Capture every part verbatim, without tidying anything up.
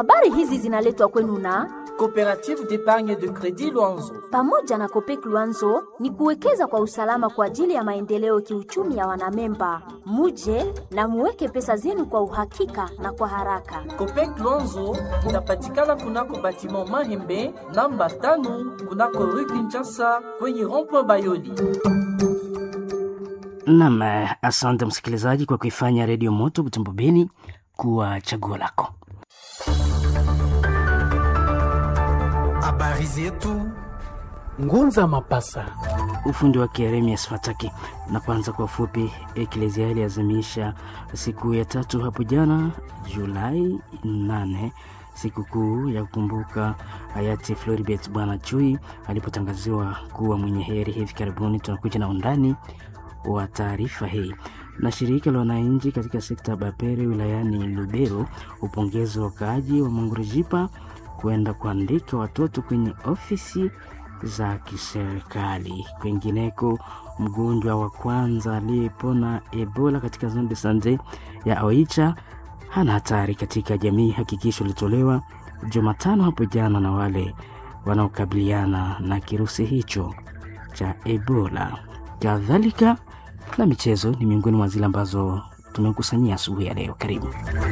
Habari hizi zinaletwa kwenu na Coopérative d'épargne de crédit Luanzo. pamoja na Kopek Luanzo ni kuwekeza kwa usalama kwa ajili ya maendeleo kiuchumi ya wanamemba. Muje na muweke pesa zenu kwa uhakika na kwa haraka. Copec Luanzo inapatikana kunako batiment Mahembe namba tano kunako rue Kinshasa kwenye rond-point Bayoli. Naam, asante msikilizaji kwa kuifanya Radio Moto Butembo Beni kuwa chaguo lako. Habari zetu Ngunza Mapasa, Ufundi wa Keremias Fataki. Na kwanza kwa ufupi, Eklezia iliazimisha siku ya tatu hapo jana Julai nane, siku kuu ya kukumbuka hayati Floribert Bwana Chui alipotangaziwa kuwa mwenye heri hivi karibuni. Tunakuja na undani wa taarifa hii. Na shirika la wananchi katika sekta ya Bapere wilayani Lubero upongeza wakaaji wa Mangurejipa kwenda kuandika watoto kwenye ofisi za kiserikali. Kwingineko, mgonjwa wa kwanza aliyepona Ebola katika zone de sante ya Oicha hana hatari katika jamii. Hakikisho litolewa Jumatano hapo jana na wale wanaokabiliana na kirusi hicho cha Ebola. Kadhalika na michezo ni miongoni mwa zile ambazo tumekusanyia asubuhi ya leo. Karibu.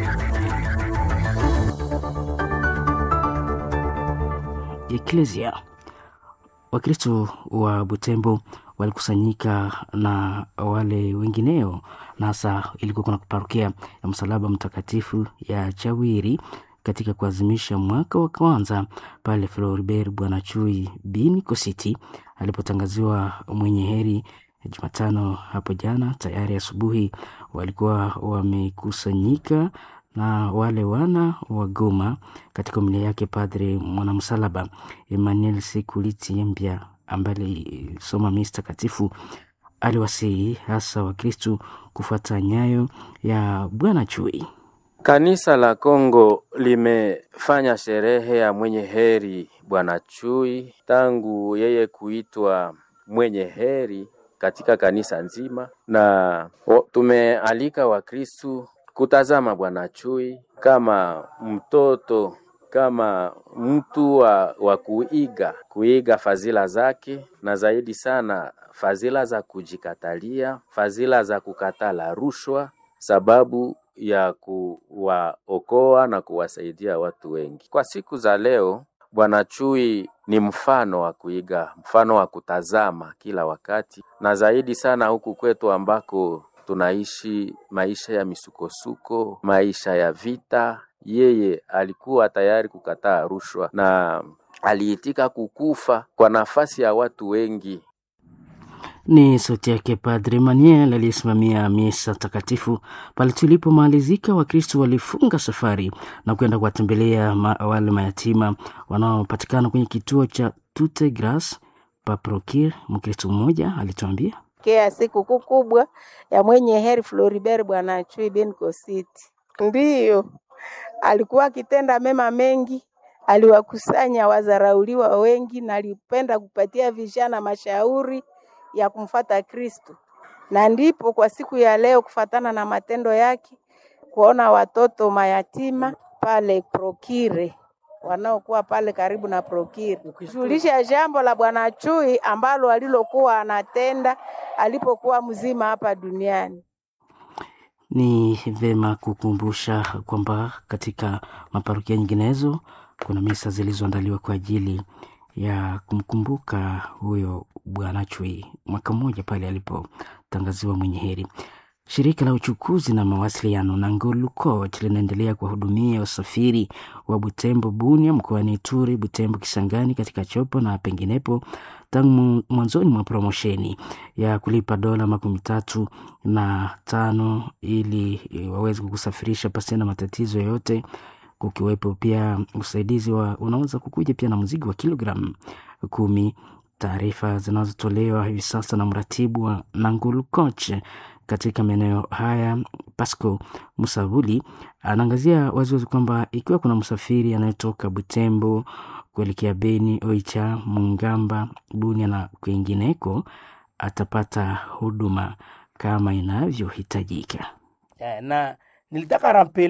Eklezia. Wakristo wa Butembo walikusanyika na wale wengineo, na hasa ilikuwa kuna parokia ya Msalaba Mtakatifu ya Chawiri katika kuadhimisha mwaka wa kwanza pale Floribert Bwana Chui bin Kositi alipotangaziwa mwenye heri Jumatano hapo jana. Tayari asubuhi walikuwa wamekusanyika na wale wana wa Goma katika umilia yake Padre Mwanamsalaba Emmanuel Sekuliti Mbia ambaye soma misa takatifu aliwasihi hasa Wakristo kufuata nyayo ya Bwana Chui. Kanisa la Kongo limefanya sherehe ya mwenye heri Bwana Chui tangu yeye kuitwa mwenye heri katika kanisa nzima, na tumealika Wakristo kutazama Bwana Chui kama mtoto, kama mtu wa, wa kuiga kuiga fadhila zake, na zaidi sana fadhila za kujikatalia, fadhila za kukatala rushwa, sababu ya kuwaokoa na kuwasaidia watu wengi. Kwa siku za leo, Bwana Chui ni mfano wa kuiga, mfano wa kutazama kila wakati, na zaidi sana huku kwetu ambako tunaishi maisha ya misukosuko, maisha ya vita. Yeye alikuwa tayari kukataa rushwa na aliitika kukufa kwa nafasi ya watu wengi. Ni sauti yake Padre Maniel aliyesimamia misa takatifu pale tulipomalizika. Wakristo walifunga safari na kwenda kuwatembelea ma, wale mayatima wanaopatikana kwenye kituo cha Toute Grace Paprokir. Mkristo mmoja alituambia Kea siku kubwa ya mwenye heri Floribert Bwana Chui bin Kositi. Ndiyo, alikuwa akitenda mema mengi, aliwakusanya wazarauliwa wengi, na alipenda kupatia vijana mashauri ya kumfuata Kristo. Na ndipo kwa siku ya leo, kufatana na matendo yake, kuona watoto mayatima pale Prokire, wanaokuwa pale karibu na Prokire, kujulisha jambo la Bwana Chui ambalo alilokuwa anatenda alipokuwa mzima hapa duniani. Ni vema kukumbusha kwamba katika maparokia nyinginezo kuna misa zilizoandaliwa kwa ajili ya kumkumbuka huyo Bwana Chui mwaka mmoja pale alipotangaziwa mwenye heri. Shirika la uchukuzi na mawasiliano na Ngulu Coach linaendelea kuwahudumia wasafiri wa Butembo Bunia mkoani Ituri, Butembo Kisangani, katika Chopo na penginepo tangu mwanzoni mwa promosheni ya kulipa dola makumi tatu na tano ili waweze kukusafirisha pasina matatizo yote, kukiwepo pia usaidizi wa unaweza kukuja pia na mzigo wa kilogramu kumi. Taarifa zinazotolewa hivi sasa na mratibu wa Ngulu Coach katika maeneo haya Pasco Musavuli anaangazia waziwazi kwamba ikiwa kuna msafiri anayetoka Butembo kuelekea Beni, Oicha, Mungamba, Bunia na kwingineko atapata huduma kama inavyohitajika. Na nilitaka rampele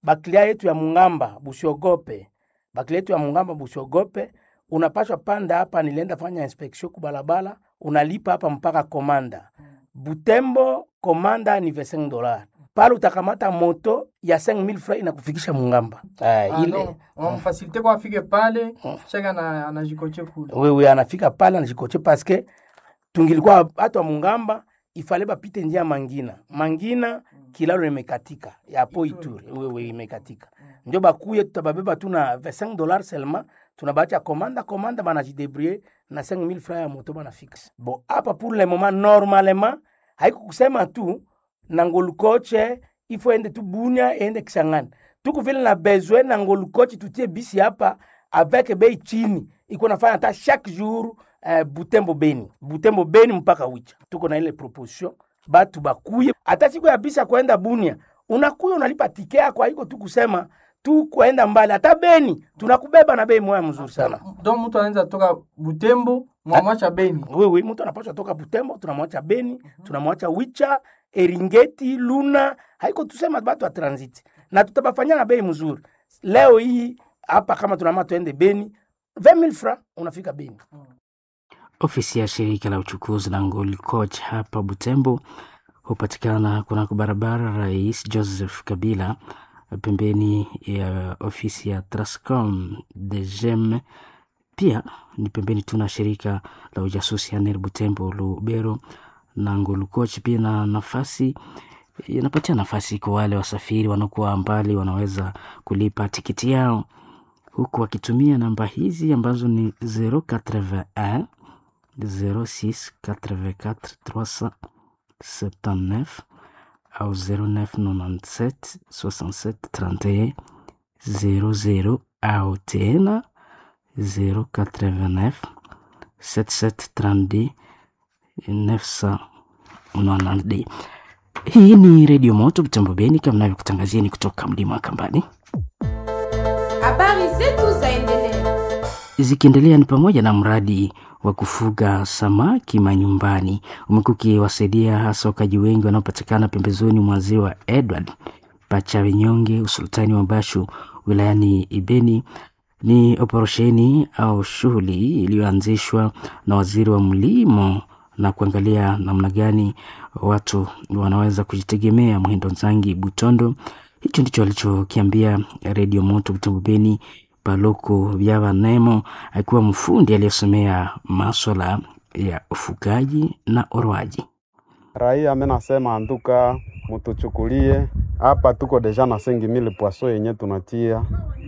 baklia yetu ya Mungamba busiogope, baklia yetu ya Mungamba busiogope, unapaswa panda hapa, nilienda fanya inspection kubalabala, unalipa hapa mpaka komanda. Butembo komanda ni vingt cinq dollars. Pale utakamata moto ya cinq mille francs inakufikisha Mungamba. Ah, ile no. On facilite kwa afike pale, chaka na anajikoche kule. Wewe anafika pale anajikoche parce que tungilikuwa watu wa Mungamba ifale bapite njia Mangina. Mangina kilalo imekatika ya hapo Ituri, wewe imekatika. Ndio bakuye tutababeba tuna vingt cinq dollars seulement, tunabacha komanda komanda banajidebrouiller na cinq mille francs ya moto bana fixe. Bon, hapa pour le moment normalement haiko kusema tu na Ngolukoche ifo ende tu Bunia ende Kisangani. Tuko vile na besoin na Ngolukoche tutie bisi hapa avec bei chini. Iko nafanya hata chaque jour uh, Butembo Beni. Butembo Beni mpaka Wicha. Tuko na ile proposition batu bakuye. Hata siku ya bisa kwenda Bunia, unakuya unalipa tike yako, haiko tu kusema tu kwenda mbali. Hata Beni tunakubeba na bei moja mzuri sana. Donc mtu anaanza toka Butembo mwamwacha Beni. Wewe mtu anapaswa toka Butembo tunamwacha Beni, mm-hmm. tunamwacha Wicha, Eringeti, Luna, haiko tusema batu wa transit. Na tutabafanya na bei mzuri. Leo hii hapa kama tunama tuende Beni, vingt mille francs unafika Beni. Ofisi ya shirika la uchukuzi la Ngolukoche hapa Butembo hupatikana kuna barabara Rais Joseph Kabila, pembeni ya ofisi ya Trascom de Gem. Pia ni pembeni tuna shirika la ujasusi ya N E R Butembo Lubero na Ngolukoche. Pia na nafasi inapatia nafasi kwa wale wasafiri wanaokuwa mbali, wanaweza kulipa tikiti yao huku wakitumia namba hizi ambazo ni zero quatre vingt un zero six quatre-vingt-quatre trois cent septante-neuf au zero neuf quatre-vingt-sept soixante-sept trente et un zero zero au tena zero quatre vingt-neuf soixante-sept trente neuf cent quatre-vingt-dix. Hii ni Radio Moto Butembo Beni, kama ninavyokutangazia ni kutoka mlima wa Kambani. Habari zetu zaendelea. Zikiendelea ni pamoja na mradi wa kufuga samaki manyumbani umekuwa ukiwasaidia hasa wakaji wengi wanaopatikana pembezoni mwa ziwa Edward Pachavinyonge, usultani wa Bashu, wilayani Ibeni. Ni operesheni au shughuli iliyoanzishwa na waziri wa mlimo na kuangalia namna gani watu wanaweza kujitegemea. Mhindo Nzangi Butondo, hicho ndicho alichokiambia Radio Moto Butembo Beni Paloko Vyava Nemo, akiwa mfundi aliyesomea masuala ya ufugaji na oroaji. Raia amenasema anduka mutuchukulie hapa, tuko deja na cinq mille poissons yenye tunatia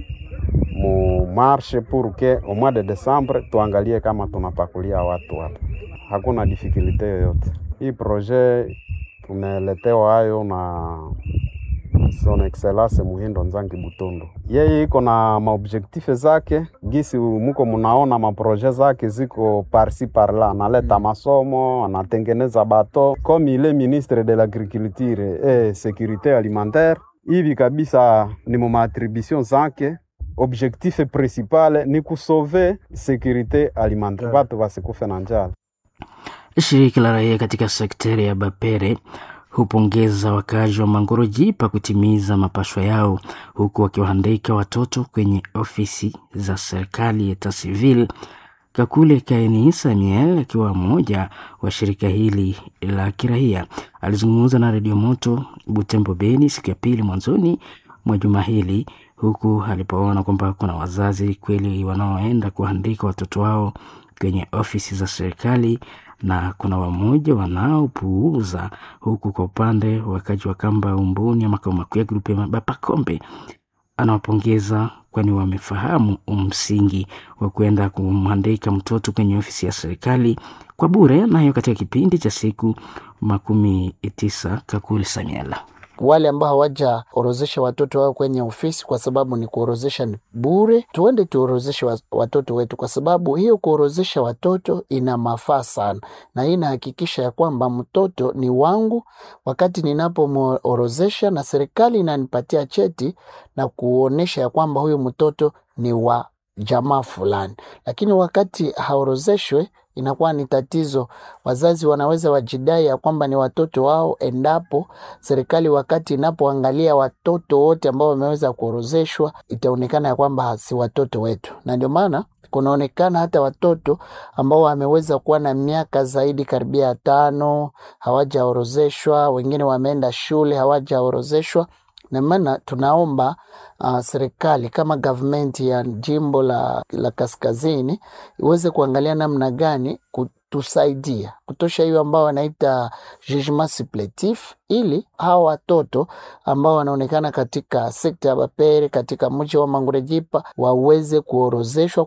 mu marche pour que au mois de décembre tuangalie kama tunapakulia watu hapa. Hakuna difficulté yoyote. Hii projet tumeletewa hayo na Son Excellence Muhindo Nzangi Butondo. Yeye iko na maobjectif zake, gisi muko munaona maprojet zake ziko parsi parla, analeta masomo, anatengeneza bato. Comme il est ministre de l'agriculture et sécurité alimentaire, hivi kabisa ni mu attribution zake. Objectif principal ni kusauver sécurité alimentaire, watu wasikufe na njala. Shirika la raia katika sekteri ya Bapere hupongeza wakazi wa Mangorojipa kutimiza mapashwa yao, huku wakiwahandaika watoto kwenye ofisi za serikali ya Civil. Kakule Kaini Samuel, akiwa mmoja wa shirika hili la kiraia, alizungumza na Radio Moto Butembo Beni siku ya pili mwanzoni mwa juma hili, huku alipoona kwamba kuna wazazi kweli wanaoenda kuhandika watoto wao kwenye ofisi za serikali na kuna wamoja wanaopuuza, huku kwa upande wakaji wa Kamba Umbuni makao makuu ya grupe Bapakombe anawapongeza kwani wamefahamu umsingi wa kwenda kumhandika mtoto kwenye ofisi ya serikali kwa bure, na hiyo katika kipindi cha siku makumi tisa. Kakuli Samiela, wale ambao hawaja orozesha watoto wao kwenye ofisi, kwa sababu ni kuorozesha ni bure, tuende tuorozeshe watoto wetu, kwa sababu hiyo kuorozesha watoto ina mafaa sana, na hii inahakikisha ya kwamba mtoto ni wangu wakati ninapomuorozesha, na serikali inanipatia cheti na kuonesha ya kwamba huyo mtoto ni wa jamaa fulani. Lakini wakati haorozeshwe inakuwa ni tatizo. Wazazi wanaweza wajidai ya kwamba ni watoto wao, endapo serikali wakati inapoangalia watoto wote ambao wameweza kuorozeshwa, itaonekana ya kwamba si watoto wetu. Na ndio maana kunaonekana hata watoto ambao wameweza kuwa na miaka zaidi karibia tano hawajaorozeshwa, wengine wameenda shule hawajaorozeshwa. Na maana tunaomba uh, serikali kama government ya jimbo la, la Kaskazini iweze kuangalia namna gani kutusaidia kutosha hiyo ambao wanaita jugement supplétif, ili hawa watoto ambao wanaonekana katika sekta ya Bapere katika mji wa Mangurejipa waweze kuorozeshwa.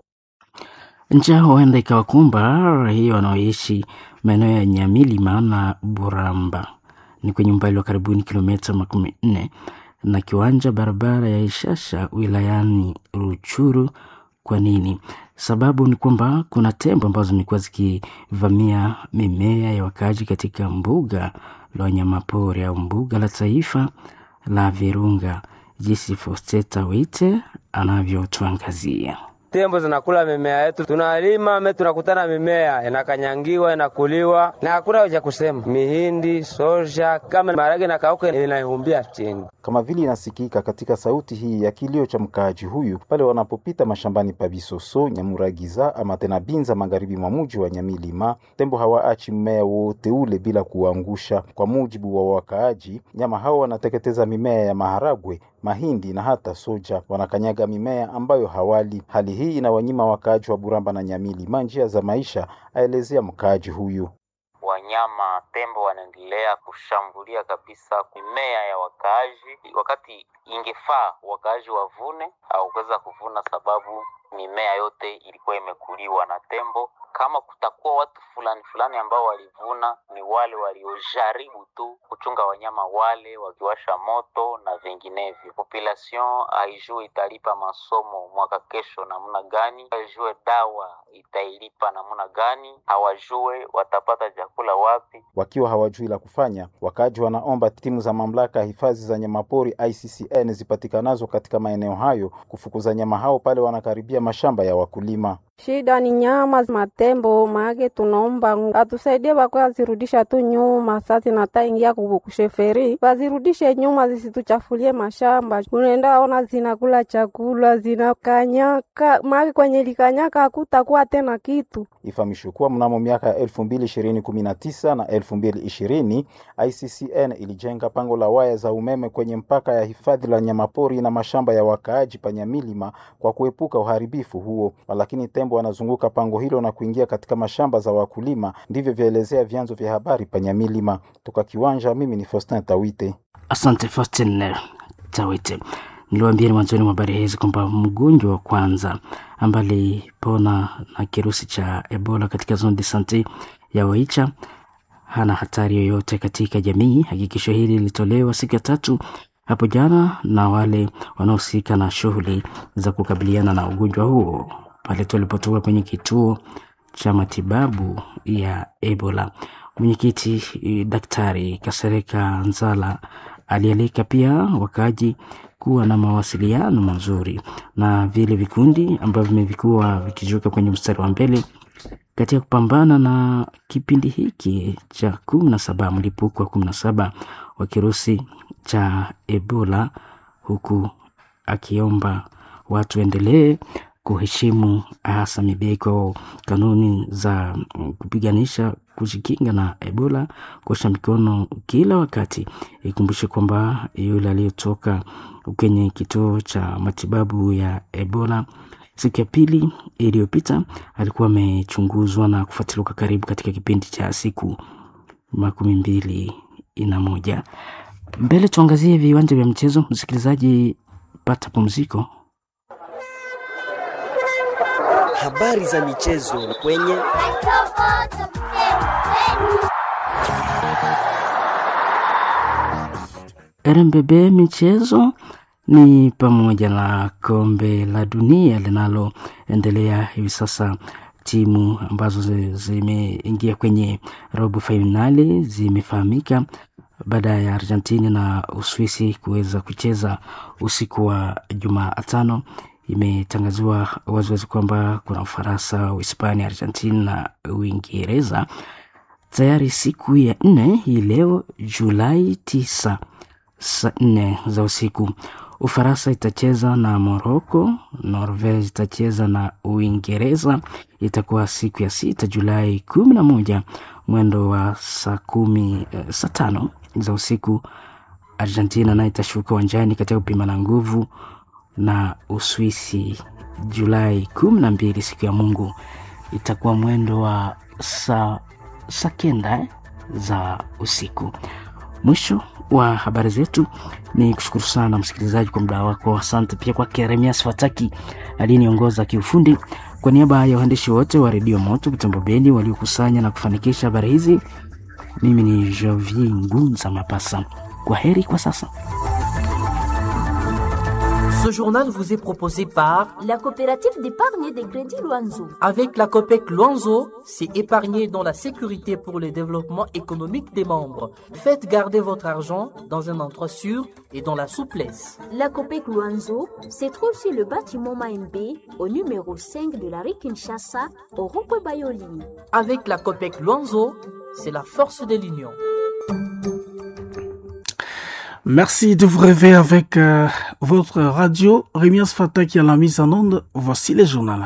Njaa huenda ikawakumba raia wanaoishi maeneo ya Nyamilima na Buramba, ni kwenye umbali wa karibuni kilomita makumi nne na kiwanja barabara ya Ishasha wilayani Ruchuru. Kwa nini? Sababu ni kwamba kuna tembo ambazo zimekuwa zikivamia mimea ya wakaaji katika mbuga la wanyamapori au mbuga la taifa la Virunga. Jinsi Fosteta Wite anavyotuangazia. Tembo zinakula mimea yetu, tunalima me tunakutana mimea inakanyangiwa inakuliwa na hakuna cha kusema. Mihindi, soja, kama marage na kauka inaihumbia chini. Kama vile inasikika katika sauti hii ya kilio cha mkaaji huyu pale wanapopita mashambani pa Bisoso, Nyamuragiza ama tena Binza magharibi mwa mji wa Nyamilima. Tembo hawaachi mmea wote ule bila kuangusha. Kwa mujibu wa wakaaji, nyama hao wanateketeza mimea ya maharagwe, mahindi na hata soja, wanakanyaga mimea ambayo hawali. Hali hii inawanyima wakaaji wa Buramba na Nyamilima njia za maisha, aelezea mkaaji huyu. Wanyama tembo wanaendelea kushambulia kabisa mimea ya wakaaji, wakati ingefaa wakaaji wavune au kuweza kuvuna, sababu mimea yote ilikuwa imekuliwa na tembo. Kama kutakuwa watu fulani fulani ambao walivuna, ni wale waliojaribu tu kuchunga wanyama wale wakiwasha moto na vinginevyo. Population haijue italipa masomo mwaka kesho namna gani, haijue dawa itailipa namna gani, hawajue watapata chakula wapi. Wakiwa hawajui la kufanya, wakaaji wanaomba timu za mamlaka hifadhi za nyamapori I C C N zipatikanazo katika maeneo hayo kufukuza nyama hao pale wanakaribia mashamba ya wakulima. Shida ni nyama matembo, maage tunaomba atusaidie bakwa azirudisha tu nyuma. Sasa nataingia kusheferi bazirudishe nyuma, zisituchafulie mashamba. Unaenda ona zinakula chakula, zinakanyaka, maage kwenye likanyaka hakutakuwa tena kitu. Ifahamishwe kuwa mnamo miaka ya elfu mbili ishirini kumi na tisa na elfu mbili ishirini I C C N ilijenga pango la waya za umeme kwenye mpaka ya hifadhi la nyamapori na mashamba ya wakaaji pa Nyamilima kwa kuepuka uharibifu huo, lakini tembo wanazunguka pango hilo na kuingia katika mashamba za wakulima. Ndivyo vielezea vyanzo vya habari pa Nyamilima. Toka kiwanja, mimi ni Faustin Tawite. Asante Faustin Tawite. Niliwaambia mwanzoni mwa habari hizi kwamba mgonjwa wa kwanza ambaye alipona na kirusi cha Ebola katika zone de sante ya Waicha hana hatari yoyote katika jamii. Hakikisho hili lilitolewa siku ya tatu hapo jana na wale wanaohusika na shughuli za kukabiliana na ugonjwa huo pale tulipotoka kwenye kituo cha matibabu ya Ebola. Mwenyekiti Daktari Kasereka Nzala alialika pia wakaji kuwa na mawasiliano mazuri na vile vikundi ambavyo vimekuwa vikijuka kwenye mstari wa mbele katika kupambana na kipindi hiki cha kumi na saba, mlipuko wa kumi na saba wa kirusi cha Ebola, huku akiomba watu endelee kuheshimu hasa mibeko, kanuni za kupiganisha kujikinga na Ebola, kuosha mikono kila wakati. Ikumbushe kwamba yule aliyotoka kwenye kituo cha matibabu ya Ebola siku ya pili iliyopita alikuwa amechunguzwa na kufuatiliwa karibu katika kipindi cha siku makumi mbili na moja. Mbele tuangazie viwanja vya mchezo. Msikilizaji, pata pumziko. Habari za michezo kwenye R M B B michezo ni pamoja na kombe la dunia linaloendelea hivi sasa. Timu ambazo zimeingia kwenye robo finali zimefahamika baada ya Argentina na Uswisi kuweza kucheza usiku wa Jumatano imetangaziwa waziwazi kwamba kuna Ufaransa, Uhispania, Argentina na Uingereza tayari siku ya nne hii leo Julai tisa saa nne za usiku. Ufaransa itacheza na Morocco, Norvege itacheza na Uingereza. Itakuwa siku ya sita Julai kumi na moja mwendo wa saa kumi eh, saa tano za usiku. Argentina na itashuka uwanjani katika kupima na nguvu na Uswisi Julai kumi na mbili siku ya Mungu. Itakuwa mwendo wa saa saa kenda eh, za usiku. Mwisho wa habari zetu. Ni kushukuru sana msikilizaji kwa muda wako. Asante pia kwa Keremias Fataki aliyeniongoza kiufundi. Kwa niaba ya waandishi wote wa Radio Moto Butembo Beni waliokusanya na kufanikisha habari hizi, mimi ni Jovier Ngunza Mapasa. Kwa heri kwa sasa. Ce journal vous est proposé par la coopérative d'épargne et de crédit Luanzo. Avec la COPEC Luanzo, c'est épargner dans la sécurité pour le développement économique des membres. Faites garder votre argent dans un endroit sûr et dans la souplesse. La COPEC Luanzo se trouve sur le bâtiment Maembe au numéro cinq de la rue Kinshasa au rond-point Bayoli. Avec la COPEC Luanzo, c'est la force de l'union. Merci de vous réveiller avec euh, votre radio. Rémias Fata qui a la mise en onde. Voici les journaux.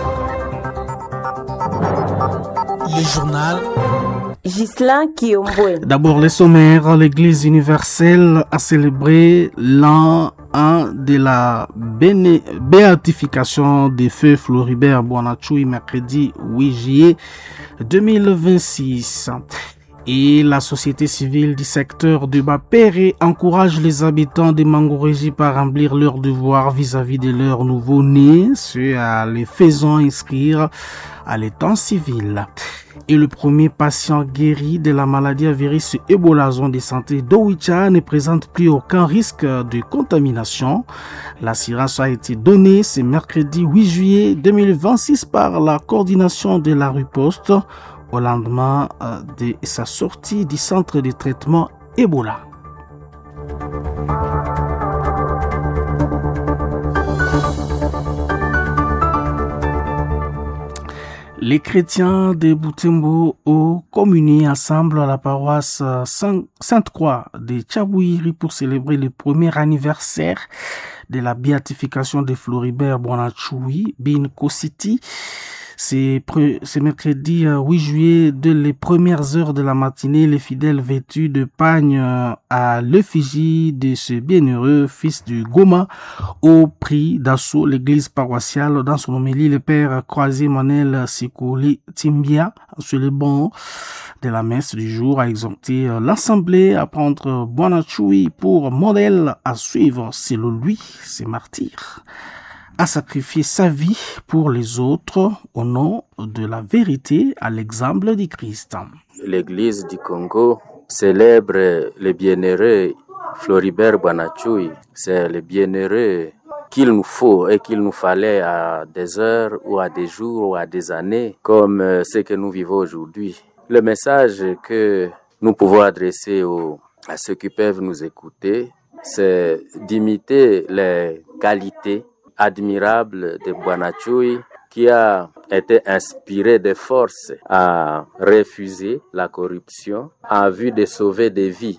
Le journal. Gislain Kiombwe. D'abord, les sommaires. L'Église universelle a célébré l'an un de la béné- béatification de feu Floribert Boanachoui mercredi huit juillet deux mille vingt-six. Et la société civile du secteur de Bapéré encourage les habitants de Mangorégie par remplir leurs devoirs vis-à-vis de leurs nouveau-nés, ceux à les faisant inscrire à l'état civil. Et le premier patient guéri de la maladie à virus Ebola zone de santé d'Owicha ne présente plus aucun risque de contamination. L'assurance a été donnée ce mercredi huit juillet deux mille vingt-six par la coordination de la riposte au lendemain de sa sortie du centre de traitement Ebola. Les chrétiens de Butembo ont communié ensemble à la paroisse Sainte-Croix de Tchabouiri pour célébrer le premier anniversaire de la béatification de Floribert Boanachoui bin Kositi. C'est, c'est mercredi huit juillet, dès les premières heures de la matinée, les fidèles vêtus de pagne à l'effigie de ce bienheureux fils du Goma au prix d'assaut l'église paroissiale. Dans son homélie, le père Croisé Manel Sikouli Timbia, sur le banc de la messe du jour, a exhorté l'assemblée à prendre Boanachoui pour modèle à suivre. Selon lui, ses martyrs a sacrifié sa vie pour les autres au nom de la vérité à l'exemple du Christ. L'église du Congo célèbre le bienheureux Floribert Boanachoui. C'est le bienheureux qu'il nous faut et qu'il nous fallait à des heures ou à des jours ou à des années comme ce que nous vivons aujourd'hui. Le message que nous pouvons adresser aux, à ceux qui peuvent nous écouter, c'est d'imiter les qualités admirable de Boanachoui qui a été inspiré de force à refuser la corruption en vue de sauver des vies.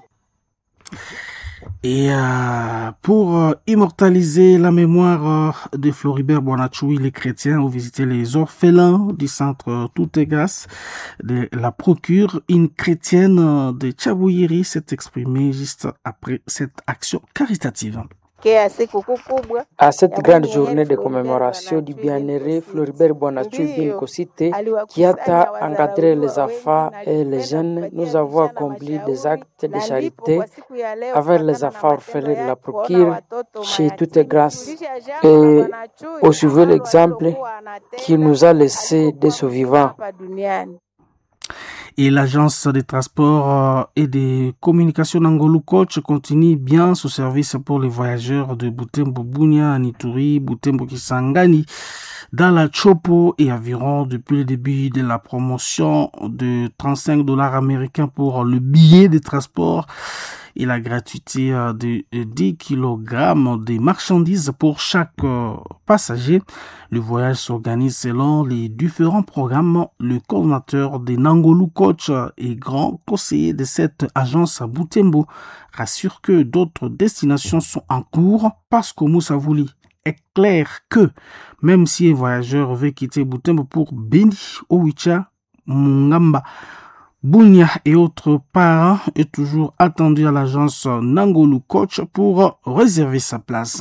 Et euh, pour euh, immortaliser la mémoire euh, de Floribert Boanachoui, les chrétiens ont visité les orphelins du centre euh, Toutegas de la procure. Une chrétienne euh, de Tchabouiri s'est exprimée juste après cette action caritative. À cette grande journée de commémoration du bienheureux Floribert Boanachoui bin Kosite, qui a encadré les enfants et les jeunes, nous avons accompli des actes de charité avec les enfants orphelins de la procure chez Toute Grâce et au suivant l'exemple qu'il nous a laissé de ce vivant. Et l'agence de transport et de communication Nangolo Coach continue bien son service pour les voyageurs de Butembo Bunia, Nituri, Butembo Kisangani, dans la Chopo et environ depuis le début de la promotion de trente-cinq dollars américains pour le billet de transport. et la gratuité de dix kilogrammes de marchandises pour chaque passager. Le voyage s'organise selon les différents programmes. Le coordinateur de Nangolou Coach et grand conseiller de cette agence à Butembo rassure que d'autres destinations sont en cours. Pasco Moussavouli est clair que même si un voyageur veut quitter Butembo pour Beni, Owicha, Mungamba, Bunia et autres parents est toujours attendu à l'agence Nangolou Coach pour réserver sa place.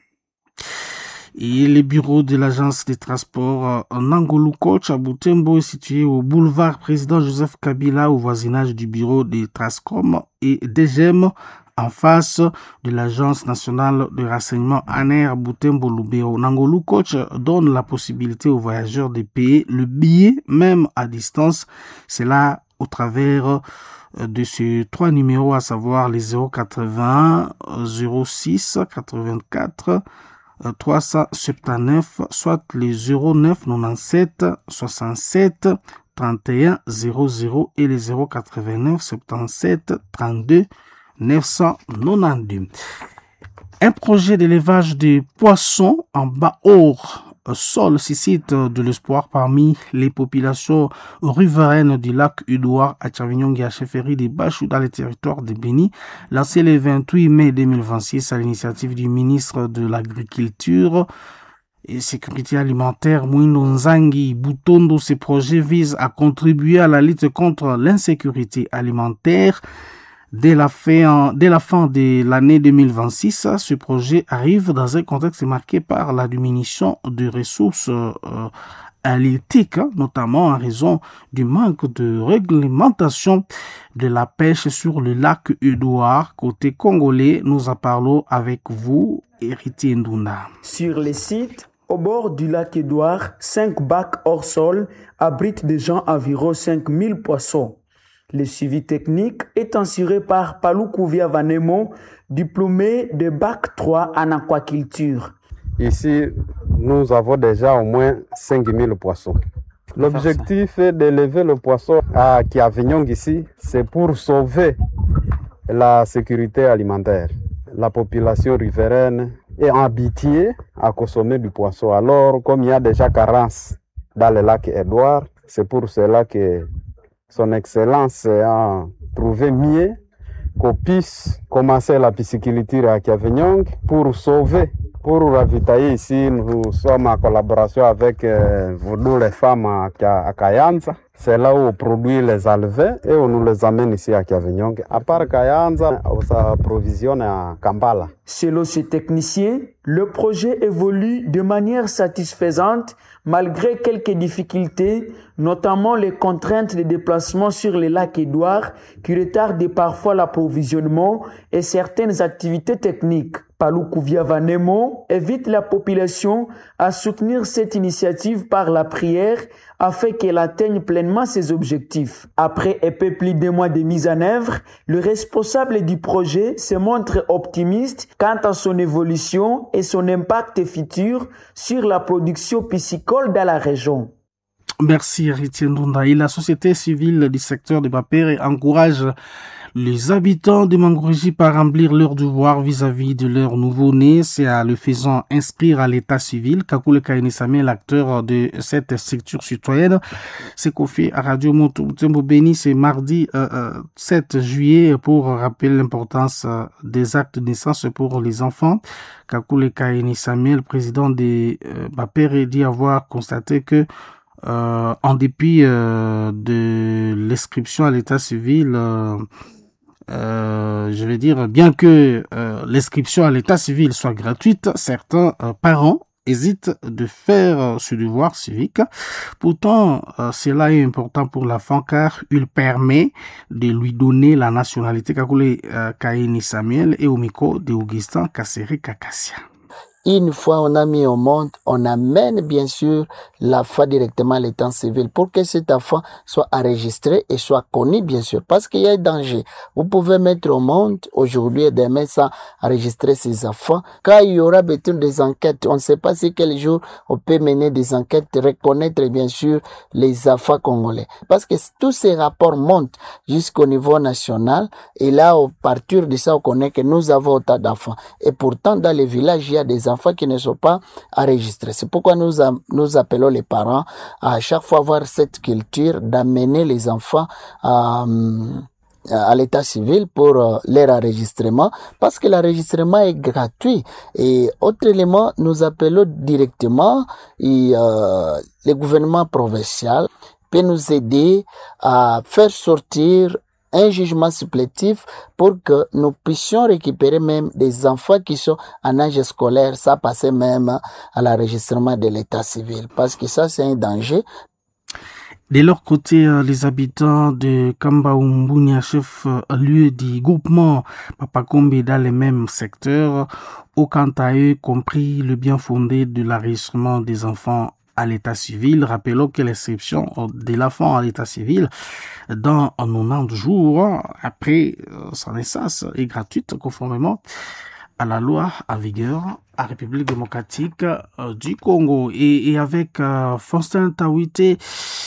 Et le bureau de l'agence des transports Nangolou Coach à Butembo est situé au boulevard Président Joseph Kabila au voisinage du bureau des Trascom et D G M en face de l'agence nationale de renseignement A N R Butembo Lubero. Nangolou Coach donne la possibilité aux voyageurs de payer le billet même à distance. C'est là au travers de ces trois numéros, à savoir les zéro quatre-vingts, zéro six, quatre-vingt-quatre, trois cent soixante-dix-neuf, soit les zéro neuf quatre-vingt-dix-sept, soixante-sept, trente et un, zéro zéro et les zéro quatre-vingt-neuf, soixante-dix-sept, trente-deux, neuf cent quatre-vingt-douze. Un projet d'élevage de poissons en bas-hors sol suscite de l'espoir parmi les populations riveraines du lac Udoir à Tchavignong et à Chefferie des Bachou dans le territoire de Beni. Lancé le vingt-huit mai deux mille vingt-six à l'initiative du ministre de l'Agriculture et Sécurité alimentaire Mouindo Nzangi Butondo, ce projet vise à contribuer à la lutte contre l'insécurité alimentaire. Dès la fin, dès la fin de l'année deux mille vingt-six, ce projet arrive dans un contexte marqué par la diminution de ressources euh, halieutiques, notamment en raison du manque de réglementation de la pêche sur le lac Udoir. Côté congolais, nous en parlons avec vous, Héritier Ndunda. Sur les sites au bord du lac Édouard, cinq bacs hors sol abritent déjà environ cinq mille poissons. Le suivi technique est assuré par Palou Kouvia Vanemo, diplômé de bac trois en aquaculture. Ici, nous avons déjà au moins cinq mille poissons. L'objectif est d'élever le poisson à Kiavignong ici, c'est pour sauver la sécurité alimentaire. La population riveraine est habituée à consommer du poisson. Alors, comme il y a déjà carence dans le lac Édouard, c'est pour cela que Son Excellence a trouvé mieux qu'on puisse commencer la pisciculture à Kiavignong pour sauver, pour ravitailler ici. Nous sommes en collaboration avec euh, nous les femmes à, à Kayanza. C'est là où on produit les alevins et on nous les amène ici à Kiavignong. À part Kayanza, on s'approvisionne à Kampala. Selon ces techniciens, le projet évolue de manière satisfaisante malgré quelques difficultés, notamment les contraintes de déplacement sur le lac Édouard qui retardent parfois l'approvisionnement et certaines activités techniques. Palou Kouvia Vanemo invite la population à soutenir cette initiative par la prière afin qu'elle atteigne pleinement ses objectifs. Après un peu plus de mois de mise en œuvre, le responsable du projet se montre optimiste quant à son évolution et son impact futur sur la production piscicole dans la région. Merci, Héritier Ndunda. Et la société civile du secteur de Bapere encourage les habitants de Mangorégie par remplir leurs devoirs vis-à-vis de leur nouveau-né. C'est à le faisant inscrire à l'état civil. Kakule Kainissame, l'acteur de cette structure citoyenne, s'est confié à Radio Butembo Beni. C'est mardi euh, euh, sept juillet pour rappeler l'importance euh, des actes de naissance pour les enfants. Kakule Kainissame, le président de euh, Bapere, dit avoir constaté que Euh, en dépit euh, de l'inscription à l'état civil, euh, euh, je vais dire, bien que euh, l'inscription à l'état civil soit gratuite, certains euh, parents hésitent de faire euh, ce devoir civique. Pourtant, euh, cela est important pour l'enfant car il permet de lui donner la nationalité. Kakule euh, Kaini Samuel et Omiko de Augustin Kasseri Kakassia. une fois on a mis au monde, on amène bien sûr l'enfant directement à l'état civil pour que cet enfant soit enregistré et soit connu bien sûr, parce qu'il y a un danger. Vous pouvez mettre au monde aujourd'hui et demain sans enregistrer ces enfants. Quand il y aura besoin des enquêtes, on ne sait pas si quel jour on peut mener des enquêtes, reconnaître bien sûr les enfants congolais. Parce que tous ces rapports montent jusqu'au niveau national et là, à partir de ça, on connaît que nous avons autant d'enfants. Et pourtant, dans les villages, il y a des enfants qui ne sont pas enregistrés. C'est pourquoi nous, a, nous appelons les parents à chaque fois avoir cette culture d'amener les enfants à... à l'état civil pour euh, leur enregistrement, parce que l'enregistrement est gratuit. Et autre élément, nous appelons directement et, euh, le gouvernement provincial peut nous aider à faire sortir un jugement supplétif pour que nous puissions récupérer même des enfants qui sont en âge scolaire, ça passer même à l'enregistrement de l'état civil, parce que ça c'est un danger. De leur côté, les habitants de Kambaumbunia, chef-lieu du groupement Papakombe dans les mêmes secteurs, ont quant à eux compris le bien fondé de l'enregistrement des enfants à l'état civil. Rappelons que l'inscription de l'enfant à l'état civil dans quatre-vingt-dix jours après sa naissance est gratuite conformément à la loi en vigueur à République démocratique du Congo. Et, et avec euh, Faustin Tawite,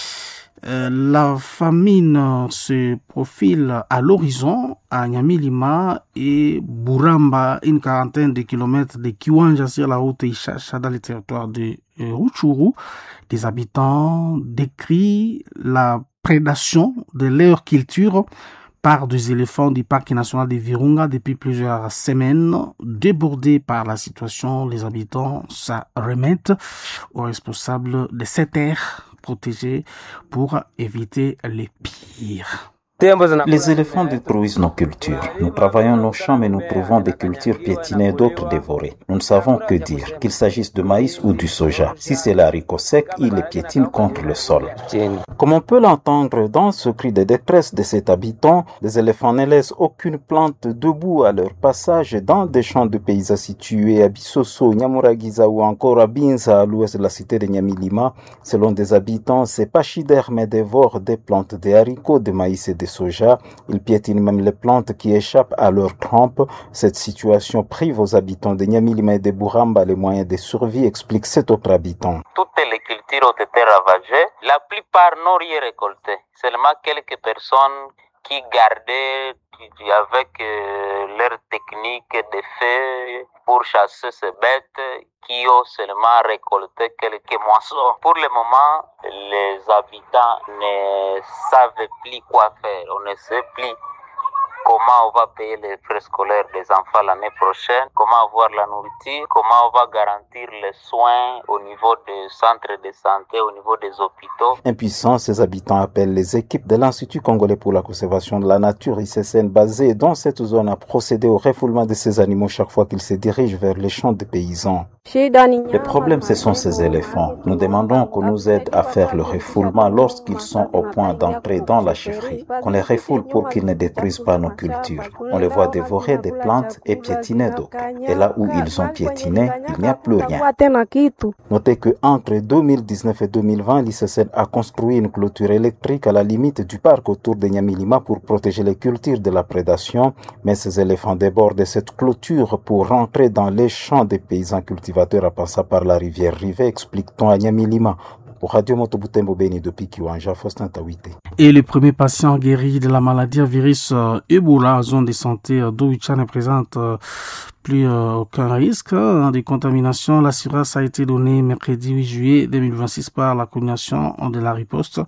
Euh, la famine se profile à l'horizon à Nyamilima et Buramba, une quarantaine de kilomètres de Kiwanja sur la route Ishacha dans le territoire de euh, Rutshuru. Des habitants décrivent la prédation de leur culture par des éléphants du parc national de Virunga depuis plusieurs semaines. Débordés par la situation, les habitants s'en remettent aux responsables de cette aire protégés pour éviter les pires. Les éléphants détruisent nos cultures. Nous travaillons nos champs, mais nous trouvons des cultures piétinées et d'autres dévorées. Nous ne savons que dire, qu'il s'agisse de maïs ou du soja. Si c'est l'haricot sec, il les piétine contre le sol. Comme on peut l'entendre dans ce cri de détresse de cet habitant, les éléphants ne laissent aucune plante debout à leur passage dans des champs de paysans situés à Bissosso, Nyamuragiza ou encore à Binza, à l'ouest de la cité de Nyamilima. Selon des habitants, ces pachydermes dévorent des plantes, des haricots, des maïs et des soja. Ils piétinent même les plantes qui échappent à leur trempe. Cette situation prive aux habitants de Nyamilima et de Buramba les moyens de survie, explique cet autre habitant. Toutes les cultures ont été ravagées, la plupart n'ont rien récolté. Seulement quelques personnes qui gardaient avec euh, leur technique de feu pour chasser ces bêtes, qui ont seulement récolté quelques moissons. Pour le moment, les habitants ne savent plus quoi faire. On ne sait plus comment on va payer les frais scolaires des enfants l'année prochaine, comment avoir la nourriture, comment on va garantir les soins au niveau des centres de santé, au niveau des hôpitaux. Impuissants, ces habitants appellent les équipes de l'Institut congolais pour la conservation de la nature, I C C N, basé dans cette zone, à procéder au refoulement de ces animaux chaque fois qu'ils se dirigent vers les champs des paysans. Le problème, ce sont ces éléphants. Nous demandons qu'on nous aide à faire le refoulement lorsqu'ils sont au point d'entrer dans la chefferie. Qu'on les refoule pour qu'ils ne détruisent pas nos cultures. On les voit dévorer des plantes et piétiner d'autres. Et là où ils ont piétiné, il n'y a plus rien. Notez que entre deux mille dix-neuf et deux mille vingt, l'I C C N a construit une clôture électrique à la limite du parc autour de Nyamilima pour protéger les cultures de la prédation. Mais ces éléphants débordent cette clôture pour rentrer dans les champs des paysans cultivateurs à passer par la rivière Rivet, explique-t-on à Nyamilima. Pour Radio Motobutembo Beni depuis Kiwanja, Faustin Tawite. Et le premier patient guéri de la maladie à virus euh, Ebola en zone de santé euh, d'Oicha ne présente euh, plus euh, aucun risque hein, de contamination. L'assurance a été donnée mercredi huit juillet deux mille vingt-six par la coordination de la riposte.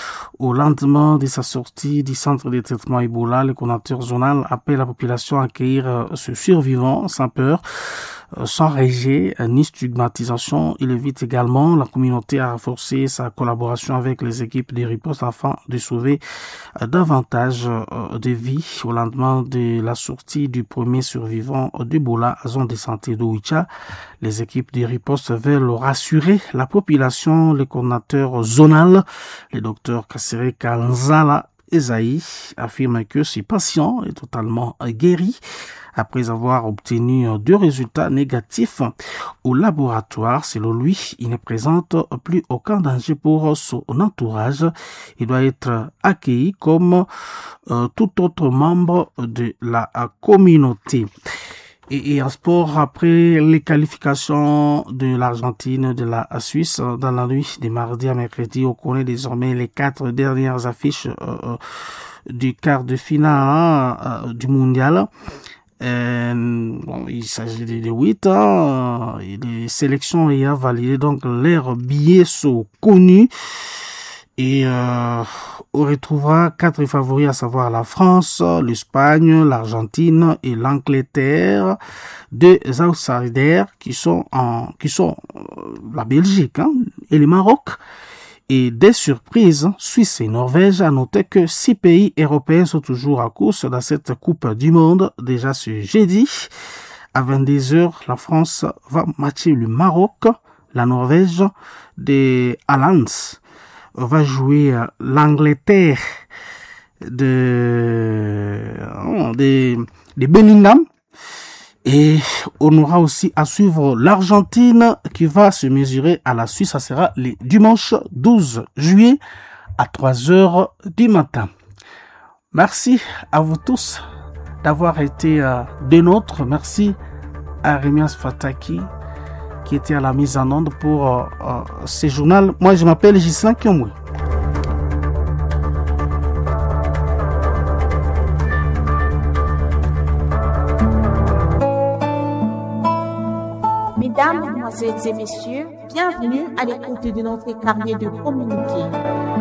Au lendemain de sa sortie du centre de traitement Ebola, le coordinateur zonal appelle la population à accueillir euh, ce survivant sans peur, euh, sans rejet euh, ni stigmatisation. Il invite également la communauté à renforcer sa collaboration avec les équipes de riposte afin de sauver euh, davantage euh, de vies. Au lendemain de la sortie du premier survivant d'Ebola à zone de santé d'Oicha, les équipes de riposte veulent rassurer la population. Le coordinateur zonal, le docteur Kassere Kanzala Esaï, affirme que ce patient est totalement guéri après avoir obtenu deux résultats négatifs au laboratoire. Selon lui, il ne présente plus aucun danger pour son entourage. Il doit être accueilli comme euh, tout autre membre de la communauté. Et, et en sport, après les qualifications de l'Argentine, de la Suisse, dans la nuit de mardi à mercredi, on connaît désormais les quatre dernières affiches euh, du quart de finale euh, du mondial. Euh, bon, il s'agit de huit ans. Hein, les sélections ayant validé donc leurs billets sont connus. Et euh, on retrouvera quatre favoris, à savoir la France, l'Espagne, l'Argentine et l'Angleterre, deux outsiders qui sont en, qui sont la Belgique hein, et le Maroc. Et des surprises, Suisse et Norvège. À noter que six pays européens sont toujours à course dans cette Coupe du Monde. Déjà ce jeudi, à vingt-deux heures, la France va matcher le Maroc. La Norvège de Haaland va jouer l'Angleterre de, de, de Bellingham. Et on aura aussi à suivre l'Argentine qui va se mesurer à la Suisse. Ça sera le dimanche douze juillet à trois heures du matin. Merci à vous tous d'avoir été euh, des nôtres. Merci à Remias Fataki qui était à la mise en onde pour euh, euh, ce journal. Moi, je m'appelle Gislain Kiomwe. Mesdames, Mesdemoiselles et Messieurs, bienvenue à l'écoute de notre carnet de communiqué.